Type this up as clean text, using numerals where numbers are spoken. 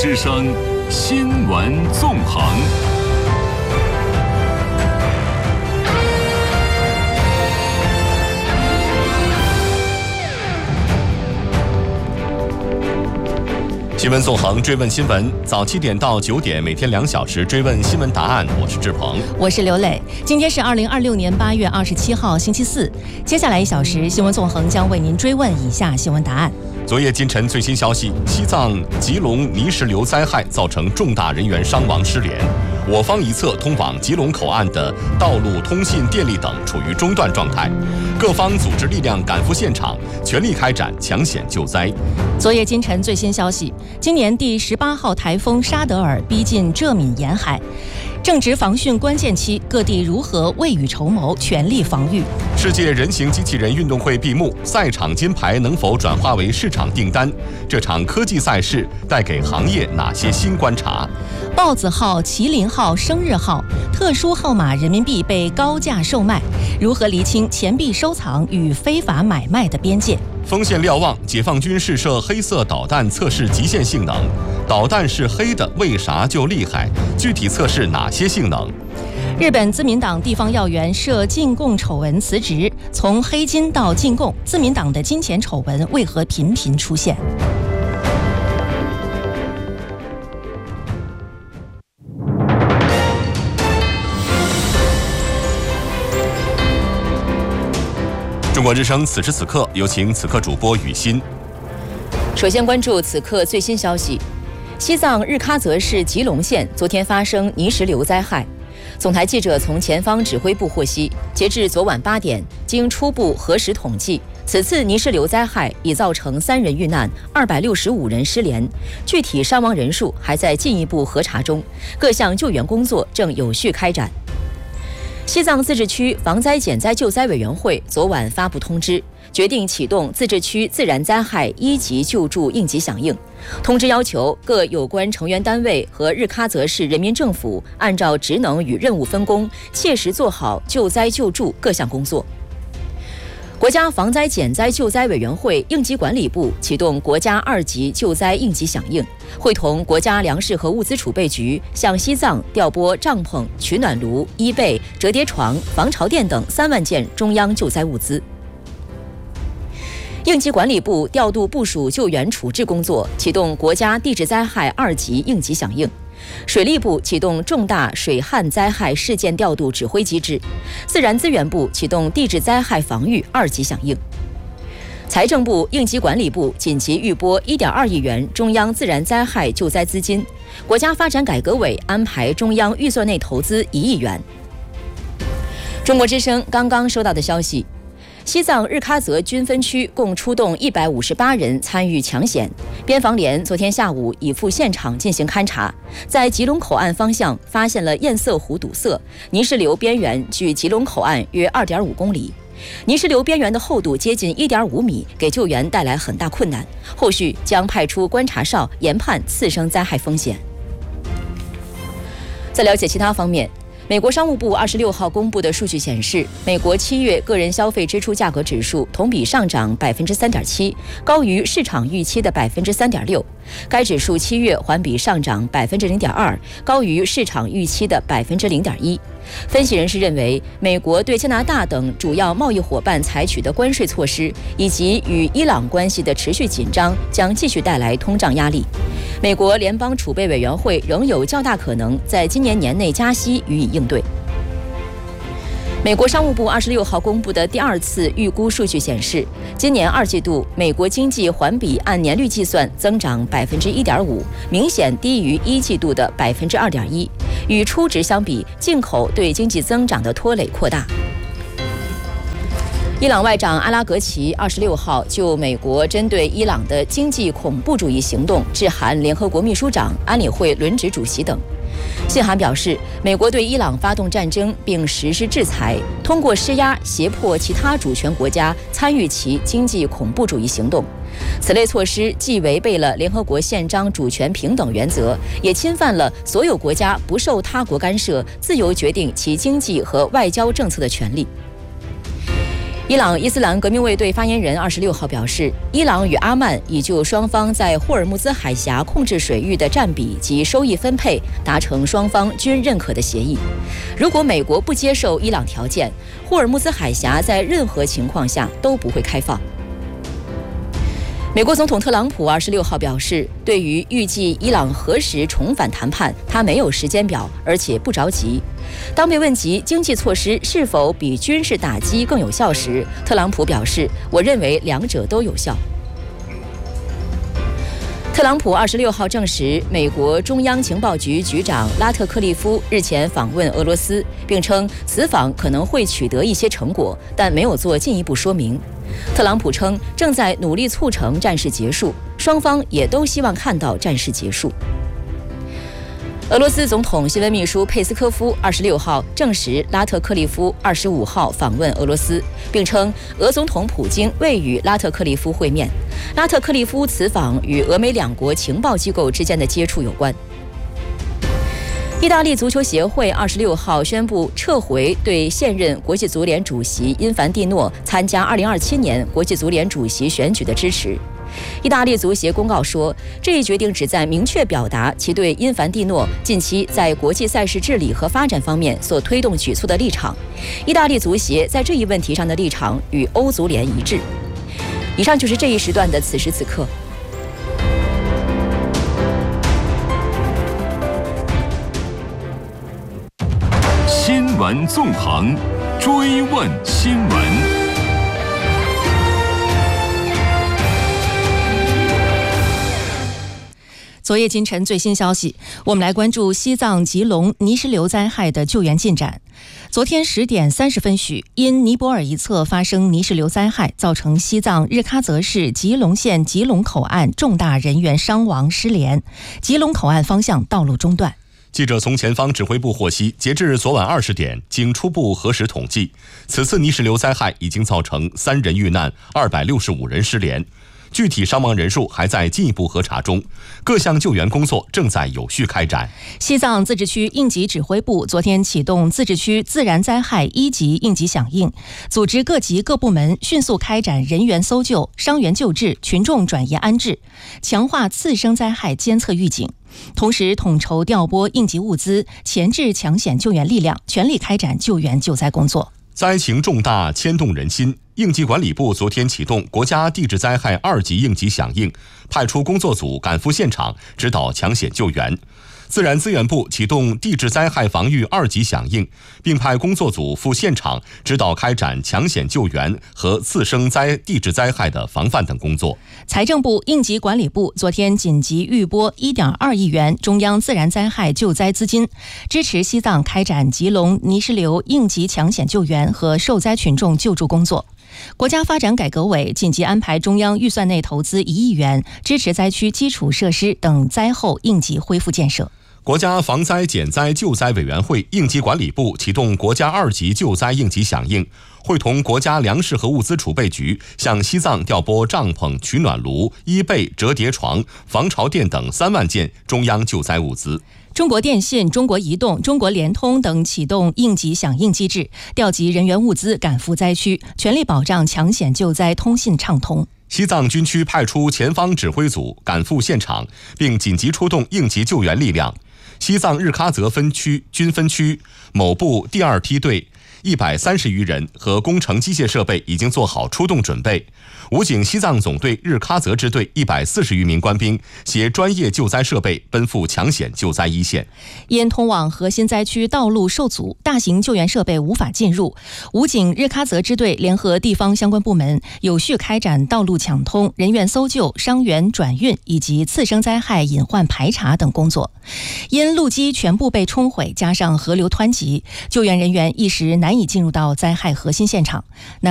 之声新闻纵横。 新闻纵横，追问新闻，早7点到9点，每天2小时追问新闻答案。我是志鹏， 我是刘磊。今天是2026年8月27号，星期四。接下来1小时，新闻纵横将为您追问以下新闻答案。 昨夜今晨最新消息，西藏吉隆泥石流灾害造成重大人员伤亡失联，我方一侧通往吉隆口岸的道路、通信、电力等处于中断状态，各方组织力量赶赴现场，全力开展抢险救灾。 昨夜今晨最新消息，今年第18号台风沙德尔逼近浙闽沿海，正值防汛关键期，各地如何未雨绸缪，全力防御？ 世界人形机器人运动会闭幕，赛场金牌能否转化为市场订单？这场科技赛事带给行业哪些新观察？ 豹子号、麒麟号、生日号特殊号码人民币被高价售卖，如何厘清钱币收藏与非法买卖的边界？ 锋线瞭望，解放军试射黑色导弹测试极限性能，导弹是黑的，为啥就厉害？具体测试哪些性能？ 日本自民党地方要员涉禁供丑闻辞职，从黑金到禁供，自民党的金钱丑闻为何频频出现？ 中国之声此时此刻，有请此刻主播雨欣。 首先关注此刻最新消息：西藏日喀则市吉隆县昨天发生泥石流灾害。总台记者从前方指挥部获悉，截至昨晚8点，经初步核实统计，此次泥石流灾害已造成3人遇难，265人失联，具体伤亡人数还在进一步核查中，各项救援工作正有序开展。西藏自治区防灾减灾救灾委员会昨晚发布通知，决定启动自治区自然灾害1级救助应急响应。通知要求各有关成员单位和日喀则市人民政府按照职能与任务分工，切实做好救灾救助各项工作。国家防灾减灾救灾委员会应急管理部启动国家2级救灾应急响应，会同国家粮食和物资储备局向西藏调拨帐篷、取暖炉、衣被、折叠床、防潮垫等3万件中央救灾物资。应急管理部调度部署救援处置工作，启动国家地质灾害2级应急响应。水利部启动重大水旱灾害事件调度指挥机制，自然资源部启动地质灾害防御2级响应。财政部、应急管理部紧急预拨1.2亿元中央自然灾害救灾资金，国家发展改革委安排中央预算内投资1亿元。中国之声刚刚收到的消息，西藏日喀则军分区共出动158人参与抢险，边防连昨天下午已赴现场进行勘查，在吉隆口岸方向发现了堰塞湖堵塞，泥石流边缘距吉隆口岸约2.5公里，泥石流边缘的厚度接近1.5米，给救援带来很大困难，后续将派出观察哨研判次生灾害风险。在了解其他方面，美国商务部26号公布的数据显示，美国7月个人消费支出价格指数同比上涨3.7%，高于市场预期的3.6%。该指数7月环比上涨0.2%，高于市场预期的0.1%。分析人士认为，美国对加拿大等主要贸易伙伴采取的关税措施，以及与伊朗关系的持续紧张，将继续带来通胀压力。美国联邦储备委员会仍有较大可能在今年年内加息予以应对。美国商务部26号公布的第2次预估数据显示，今年2季度美国经济环比按年率计算增长1.5%，明显低于1季度的2.1%。与初值相比，进口对经济增长的拖累扩大。伊朗外长阿拉格齐26号就美国针对伊朗的经济恐怖主义行动致函联合国秘书长、安理会轮值主席等。信函表示，美国对伊朗发动战争并实施制裁，通过施压胁迫其他主权国家参与其经济恐怖主义行动。此类措施既违背了联合国宪章主权平等原则，也侵犯了所有国家不受他国干涉、自由决定其经济和外交政策的权利。 伊朗伊斯兰革命卫队发言人26号表示，伊朗与阿曼已就双方在霍尔木兹海峡控制水域的占比及收益分配达成双方均认可的协议。如果美国不接受伊朗条件，霍尔木兹海峡在任何情况下都不会开放。美国总统特朗普26号表示，对于预计伊朗何时重返谈判，他没有时间表，而且不着急。当被问及经济措施是否比军事打击更有效时，特朗普表示：“我认为两者都有效。”特朗普26号证实，美国中央情报局局长拉特克利夫日前访问俄罗斯，并称此访可能会取得一些成果，但没有做进一步说明。特朗普称正在努力促成战事结束，双方也都希望看到战事结束。俄罗斯总统新闻秘书佩斯科夫26号证实，拉特克利夫25号访问俄罗斯，并称俄总统普京未与拉特克利夫会面。拉特克利夫此访与俄美两国情报机构之间的接触有关。意大利足球协会26号宣布撤回对现任国际足联主席因凡蒂诺参加2027年国际足联主席选举的支持。意大利足协公告说，这一决定旨在明确表达其对因凡蒂诺近期在国际赛事治理和发展方面所推动举措的立场。意大利足协在这一问题上的立场与欧足联一致。以上就是这一时段的此时此刻。 新闻纵横，追问新闻。 昨夜今晨最新消息，我们来关注西藏吉隆泥石流灾害的救援进展。昨天10点30分许，因尼泊尔一侧发生泥石流灾害，造成西藏日喀则市吉隆县吉隆口岸重大人员伤亡失联，吉隆口岸方向道路中断。 记者从前方指挥部获悉，截至昨晚20点，经初步核实统计，此次泥石流灾害已经造成3人遇难，265人失联。具体伤亡人数还在进一步核查中，各项救援工作正在有序开展。 西藏自治区应急指挥部昨天启动自治区自然灾害1级应急响应，组织各级各部门迅速开展人员搜救、伤员救治、群众转移安置，强化次生灾害监测预警。同时统筹调拨应急物资，前置抢险救援力量，全力开展救援救灾工作。 灾情重大，牵动人心。应急管理部昨天启动国家地质灾害2级应急响应，派出工作组赶赴现场指导抢险救援。自然资源部启动地质灾害防御2级响应，并派工作组赴现场指导开展抢险救援和次生地质灾害的防范等工作。 财政部应急管理部昨天紧急预拨1.2亿元中央自然灾害救灾资金，支持西藏开展吉隆泥石流应急抢险救援和受灾群众救助工作。国家发展改革委紧急安排中央预算内投资1亿元，支持灾区基础设施等灾后应急恢复建设。 国家防灾减灾救灾委员会应急管理部启动国家2级救灾应急响应，会同国家粮食和物资储备局向西藏调拨帐篷、取暖炉、衣被、折叠床、防潮垫等3万件中央救灾物资。 中国电信、中国移动、中国联通等启动应急响应机制，调集人员物资赶赴灾区，全力保障抢险救灾通信畅通。 西藏军区派出前方指挥组赶赴现场，并紧急出动应急救援力量。西藏日喀则军分区某部第2梯队130余人和工程机械设备已经做好出动准备。武警西藏总队日喀则支队140余名官兵携专业救灾设备奔赴抢险救灾一线。 因通往核心灾区道路受阻，大型救援设备无法进入，武警日喀则支队联合地方相关部门，有序开展道路抢通、人员搜救、伤员转运以及次生灾害隐患排查等工作。因路基全部被冲毁，加上河流湍急，救援人员一时难以进入到灾害核心现场。